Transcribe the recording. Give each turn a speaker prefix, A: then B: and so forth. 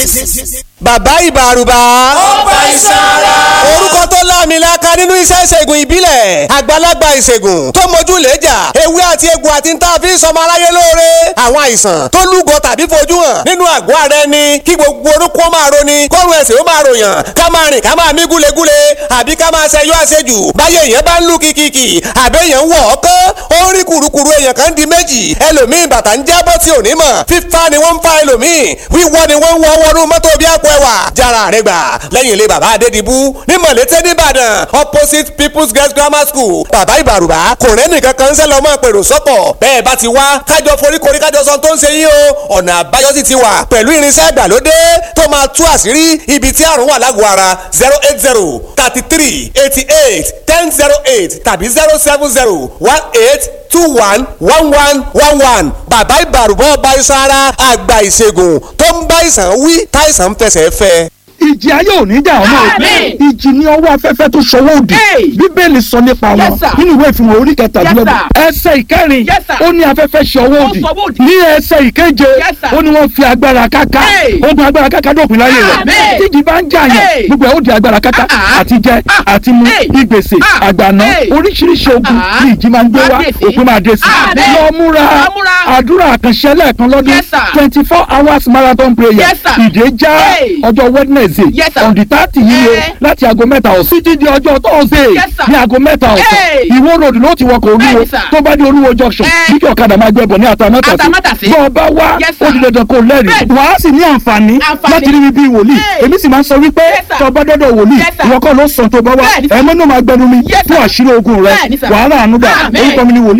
A: Bàbá Ìbàrùbá.
B: Ọba Ìsara.
A: Orúkọ tó láàmìlaka nínú iṣẹ́ ìṣègùn ìbílẹ̀. Àgbàlagbà ìṣègùn tó mojú lẹ́jà. Ewé àti egbò àti ntá fi ń sọmọ aráyé lóore. Àwọn àìsàn tó lúgọ tàbí fojú hàn nínú àgọ́ ara ẹni. Kí gbogbo orúkọ máa roni. Kọ́run ẹsẹ̀ ó máa ròyàn. Ká máa rìn ká máa mí gúlegúle. Àbí ká máa ṣẹyọ àṣejù. Báyé èèyàn bá ń lù kìkìkì. Àbí èèyàn ń wọ̀ ọ́kán. Ó ń rí kùrukùru èèyàn kan di méjì. Ẹlòmíì bàtà ń jábọ́ tí ò ní mọ̀. Fífá ni wọ́n ń fa ẹlòmíì. Wíwọ́ ni wọ́n ń wọ́ wọnú mọ́tò bí àpò ẹwà. Jára rẹ gbà lẹ́yìn ilé bàbá Adédìbú ní Mọ̀lété nìbàdàn opposite People's Girls Grammar School. Bàbá Ìbàrùbá kò rẹ́ nìkan kan ń sẹ́ lọ́mọ pèrò sọ́kọ̀. Bẹ́ẹ̀ bá ti wá kájọ foríkorí kájọ sọ tó ń ṣe yín o. Ọ̀nà àbáyọ sì ti wà pẹ̀lú irinṣẹ́ ìgbàlódé tó máa tú àṣírí ibi tí àrùn wà lágọ̀ọ́ ara 080 33 88 1008 tàbí 070 18 211111. Bàbá Ìbàrùbá ọba Ìsara àgbà ìṣègùn tó ń bá ìsàn wí táìsàn ń fẹsẹ̀ fẹ́.
C: Ìjì ayé ò ní jà ọmọ rẹ. Ìjì ni ọwọ́ afẹ́fẹ́ tó ṣọwọ́ òdì. Bíbélì sọ nípa wọn nínú ìwé ìfihàn orí kẹtàdínlọ́gbọ̀n ẹsẹ̀ ìkẹrin ó ní afẹ́fẹ́ ṣọwọ́ òdì. Ní ẹsẹ̀ ìkeje ó ní wọ́n fi agbára káká. Ogun agbára káká dópin láyé rẹ̀. Tíjì bá ń jà yẹn gbogbo ẹ̀ ó di agbára káká àti jẹ àti mu ìgbèsè àgbàná oríṣiríṣi ogun ní ìjì máa ń gbé wá òpin máa dé sí. Lọ múra àdúrà àkànṣe lẹ́ẹ̀kan lọ́dún 24 hours marathon prayer ìdè já ọjọ́ Wednesday on the 30 yìí láti aago mẹ́ta ọ̀sán títí di ọjọ́ Thursday ní aago mẹ́ta ọ̀sán Ìwó road ló ti wọkọ̀ Olúwo tó bá dé Olúwo junction kíkẹ́ ọ̀kadà máa gbẹ̀bọ̀ ní Àtàmátàsí bọ́ ọba wá ó di dandan kó lẹ́rìí wàá sì ní àǹfààní láti rí mi bí wòlíì èmi sì máa ń sọ wípé tó bá dọ́dọ̀ wòlíì ìwọ kọ́ ló sàn tó bá wá ẹ̀mọ́ náà máa gbẹnu mi fún àṣírí ogun rẹ wàhálà ànúgbà orúkọ mi ni wòlíì